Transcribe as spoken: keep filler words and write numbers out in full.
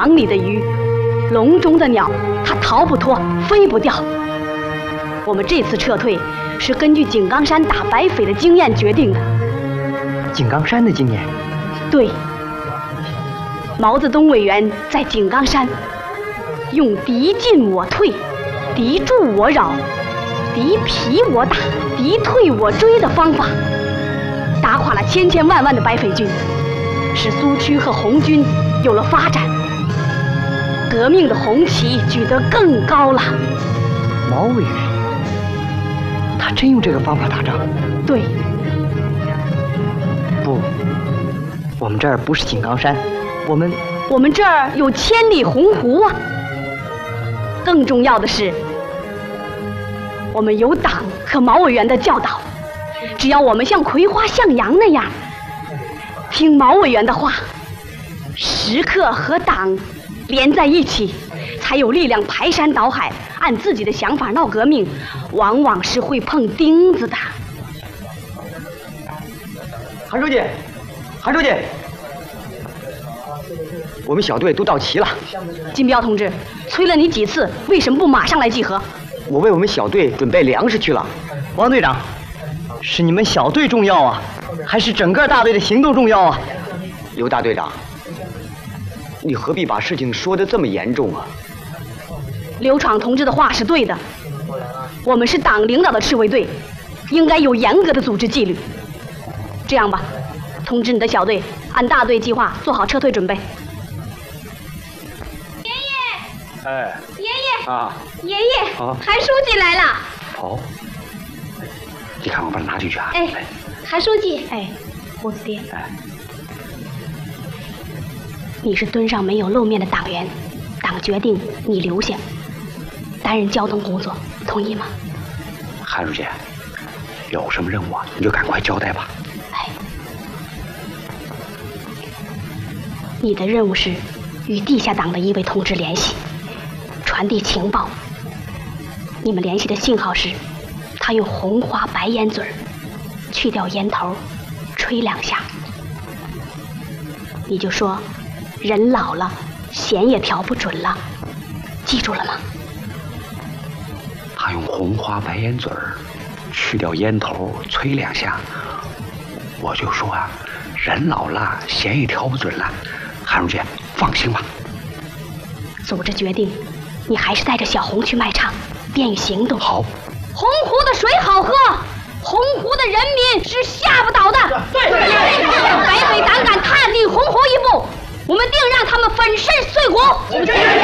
网里的鱼，笼中的鸟，它逃不脱，飞不掉。我们这次撤退是根据井冈山打白匪的经验决定的。 井冈山的经验？ 对。毛泽东委员在井冈山用敌进我退，敌驻我扰，敌疲我打，敌退我追的方法，打垮了千千万万的白匪军，使苏区和红军有了发展，革命的红旗举得更高了。 毛委员，他真用这个方法打仗？ 对。 不，我们这儿不是井冈山，我们我们这儿有千里鸿鹄啊。更重要的是，我们有党和毛委员的教导，只要我们像葵花向阳那样听毛委员的话，时刻和党连在一起，才有力量排山倒海，按自己的想法闹革命，往往是会碰钉子的。 韩书记，韩书记，我们小队都到齐了。 金彪同志，催了你几次，为什么不马上来集合？ 我为我们小队准备粮食去了。王队长，是你们小队重要啊，还是整个大队的行动重要啊？刘大队长，你何必把事情说得这么严重啊？ 刘闯同志的话是对的，我们是党领导的赤卫队，应该有严格的组织纪律。这样吧，通知你的小队，按大队计划做好撤退准备。 爷爷， 哎， 爷爷啊， 爷爷， 啊， 韩书记来了。 好，你看我把它拿进去啊。 哎，韩书记， 哎，胡子爹， 哎， 你是墩上没有露面的党员，党决定你留下，担任交通工作，同意吗？ 韩书记，有什么任务啊，你就赶快交代吧。 哎，你的任务是与地下党的一位同志联系，传递情报。你们联系的信号是，他用红花白烟嘴儿，去掉烟头，吹两下。你就说，人老了，弦也调不准了，记住了吗？ 他用红花白烟嘴儿，去掉烟头，吹两下。我就说啊，人老了，弦也调不准了。韩书记，放心吧。 组织决定，你还是带着小红去卖唱，便于行动。 好。 洪湖的水好喝，洪湖的人民是吓不倒的。对对对，白匪胆敢踏进洪湖一步，我们定让他们粉身碎骨。